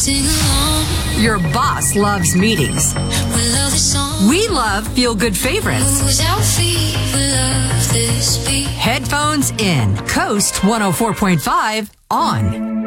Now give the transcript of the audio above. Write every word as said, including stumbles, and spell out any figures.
sing along. Your boss loves meetings. We love the song. We love feel-good favorites. Without feet, we love this beat. Headphones in. Coast one oh four point five on.